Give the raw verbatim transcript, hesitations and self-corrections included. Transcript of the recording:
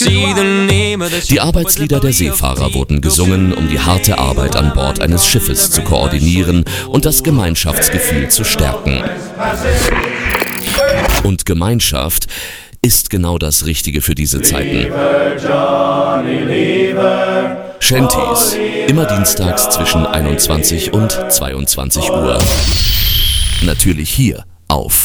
Die Arbeitslieder der Seefahrer wurden gesungen, um die harte Arbeit an Bord eines Schiffes zu koordinieren und das Gemeinschaftsgefühl zu stärken. Und Gemeinschaft ist genau das Richtige für diese Zeiten. Shanties, immer dienstags zwischen einundzwanzig und zweiundzwanzig Uhr. Natürlich hier auf